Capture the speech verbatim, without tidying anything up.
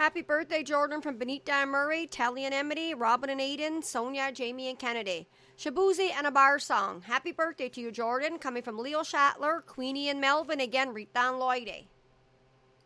Happy birthday, Jordan, from Benita and Murray, Telly and Emily, Robin and Aiden, Sonia, Jamie and Kennedy. Shabuzi and a bar song. Happy birthday to you, Jordan, coming from Leo Shatler, Queenie and Melvin, again, Rita and Lloydie.